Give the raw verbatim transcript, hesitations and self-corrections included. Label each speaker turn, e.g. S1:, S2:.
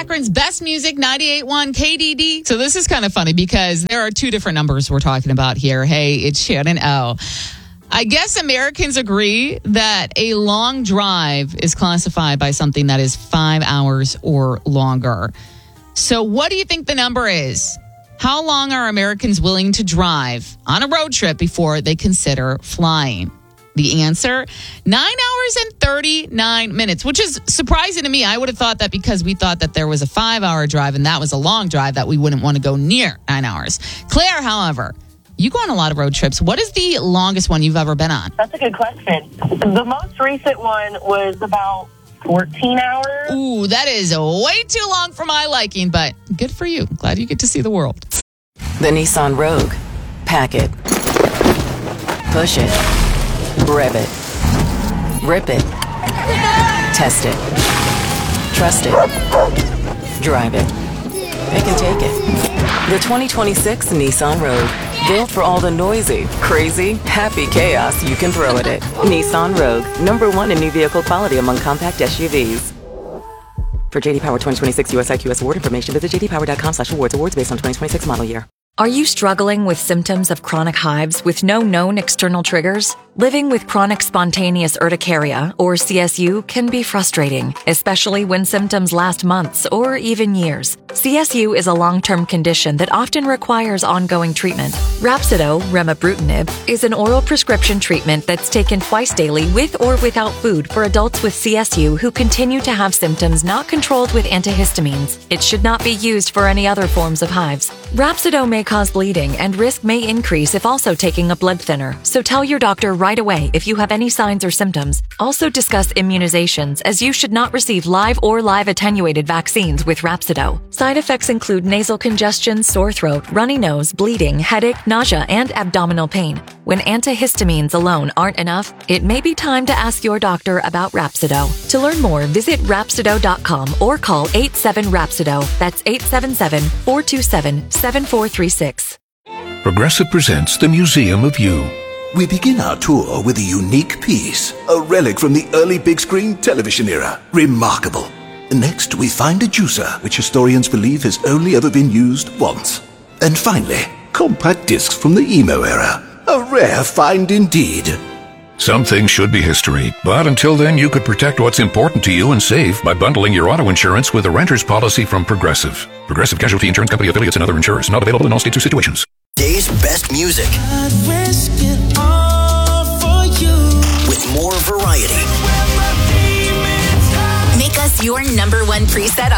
S1: Akron's best music, ninety-eight point one K D D. So this is kind of funny because there are two different numbers we're talking about here. Hey, it's Shannon O. I guess Americans agree that a long drive is classified by something that is five hours or longer. So what do you think the number is? How long are Americans willing to drive on a road trip before they consider flying? The answer, nine hours and thirty-nine minutes, which is surprising to me. I would have thought that because we thought that there was a five-hour drive and that was a long drive that we wouldn't want to go near nine hours. Claire, however, you go on a lot of road trips. What is the longest one you've ever been on?
S2: That's a good question. The most recent one was about fourteen hours.
S1: Ooh, that is way too long for my liking, but good for you. Glad you get to see the world.
S3: The Nissan Rogue. Pack it. Push it. Rev it. Rip it. Test it. Trust it. Drive it. It can take it. The twenty twenty-six Nissan Rogue. Built for all the noisy, crazy, happy chaos you can throw at it. Nissan Rogue. Number one in new vehicle quality among compact S U Vs. For J D Power twenty twenty-six U S I Q S award information, visit j d power dot com slash awards. Awards based on twenty twenty-six model year.
S4: Are you struggling with symptoms of chronic hives with no known external triggers? Living with chronic spontaneous urticaria, or C S U, can be frustrating, especially when symptoms last months or even years. C S U is a long-term condition that often requires ongoing treatment. Rhapsido, remibrutinib, is an oral prescription treatment that's taken twice daily with or without food for adults with C S U who continue to have symptoms not controlled with antihistamines. It should not be used for any other forms of hives. Rhapsido may cause bleeding and risk may increase if also taking a blood thinner, so tell your doctor right away if you have any signs or symptoms. Also discuss immunizations, as you should not receive live or live attenuated vaccines with Rhapsido. Side effects include nasal congestion, sore throat, runny nose, bleeding, headache, nausea, and abdominal pain. When antihistamines alone aren't enough, it may be time to ask your doctor about Rhapsido. To learn more, visit Rhapsido dot com or call eight seven Rhapsido. That's eight seven seven, four two seven, seven four three six.
S5: Progressive presents the Museum of You.
S6: We begin our tour with a unique piece, a relic from the early big screen television era. Remarkable. Next, we find a juicer, which historians believe has only ever been used once. And finally, compact discs from the emo era. A rare find indeed.
S5: Some things should be history, but until then you could protect what's important to you and save by bundling your auto insurance with a renter's policy from Progressive. Progressive Casualty Insurance Company affiliates and other insurers. Not available in all states or situations.
S7: Today's best music.
S8: I'd risk it all for you.
S7: With more variety.
S9: Make us your number one preset on